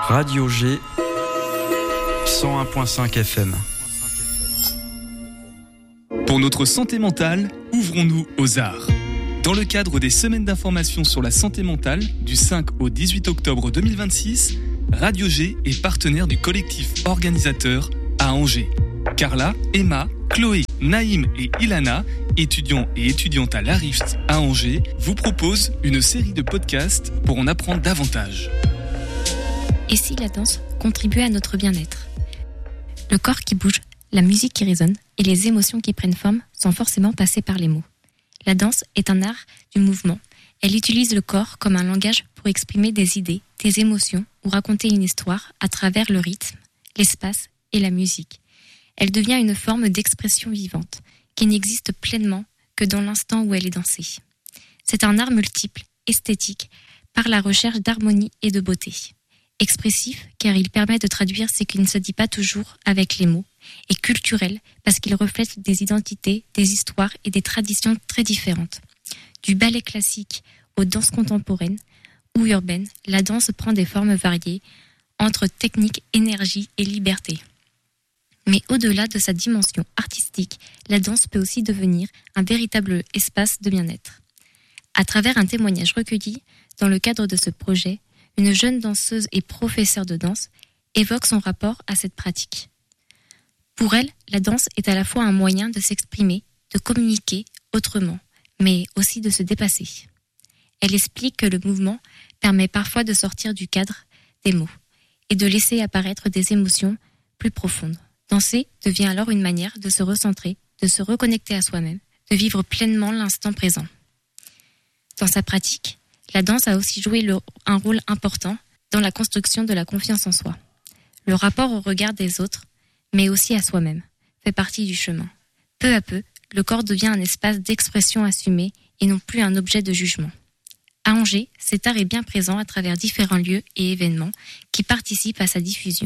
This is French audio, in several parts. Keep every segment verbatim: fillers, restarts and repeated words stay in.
Radio G cent un virgule cinq F M. Pour notre santé mentale, ouvrons-nous aux arts. Dans le cadre des semaines d'information sur la santé mentale du cinq au dix-huit octobre deux mille vingt-six, Radio G est partenaire du collectif organisateur à Angers. Carla, Emma, Chloé, Naïm et Ilana, étudiants et étudiantes à l'A R I F T à Angers, vous proposent une série de podcasts pour en apprendre davantage. Et si la danse contribuait à notre bien-être ? Le corps qui bouge, la musique qui résonne et les émotions qui prennent forme sans forcément passer par les mots. La danse est un art du mouvement. Elle utilise le corps comme un langage pour exprimer des idées, des émotions ou raconter une histoire à travers le rythme, l'espace et la musique. Elle devient une forme d'expression vivante qui n'existe pleinement que dans l'instant où elle est dansée. C'est un art multiple, esthétique, par la recherche d'harmonie et de beauté. Expressif car il permet de traduire ce qui ne se dit pas toujours avec les mots, et culturel parce qu'il reflète des identités, des histoires et des traditions très différentes. Du ballet classique aux danses contemporaines ou urbaines, la danse prend des formes variées entre technique, énergie et liberté. Mais au-delà de sa dimension artistique, la danse peut aussi devenir un véritable espace de bien-être. À travers un témoignage recueilli dans le cadre de ce projet, une jeune danseuse et professeure de danse évoque son rapport à cette pratique. Pour elle, la danse est à la fois un moyen de s'exprimer, de communiquer autrement, mais aussi de se dépasser. Elle explique que le mouvement permet parfois de sortir du cadre des mots et de laisser apparaître des émotions plus profondes. Danser devient alors une manière de se recentrer, de se reconnecter à soi-même, de vivre pleinement l'instant présent. Dans sa pratique, la danse a aussi joué le, un rôle important dans la construction de la confiance en soi. Le rapport au regard des autres, mais aussi à soi-même, fait partie du chemin. Peu à peu, le corps devient un espace d'expression assumée et non plus un objet de jugement. À Angers, cet art est bien présent à travers différents lieux et événements qui participent à sa diffusion.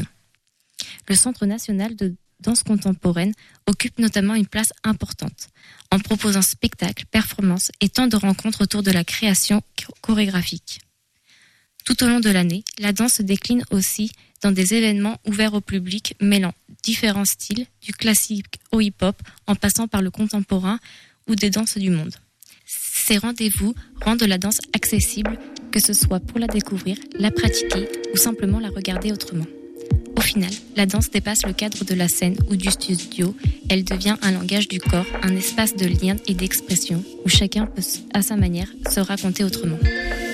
Le Centre national de danse contemporaine occupe notamment une place importante en proposant spectacles, performances et temps de rencontres autour de la création chorégraphique. Tout au long de l'année, la danse se décline aussi dans des événements ouverts au public mêlant différents styles, du classique au hip-hop en passant par le contemporain ou des danses du monde. Ces rendez-vous rendent la danse accessible, que ce soit pour la découvrir, la pratiquer ou simplement la regarder autrement. Au final, la danse dépasse le cadre de la scène ou du studio. Elle devient un langage du corps, un espace de lien et d'expression où chacun peut, à sa manière, se raconter autrement.